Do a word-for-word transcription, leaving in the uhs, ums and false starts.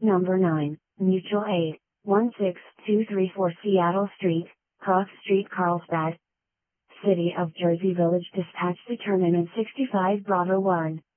Number nine, Mutual Aid, one six two three four Seattle Street, Cross Street, Carlsbad. City of Jersey Village Dispatch Determinant sixty-five Bravo one.